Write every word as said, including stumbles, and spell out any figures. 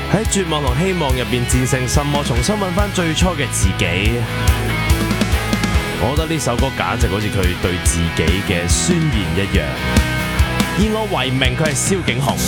喺絕望同希望入邊戰勝心魔，重新揾翻最初嘅自己。我覺得呢首歌簡直好似佢對自己嘅宣言一樣。以我為名，佢係蕭景鴻。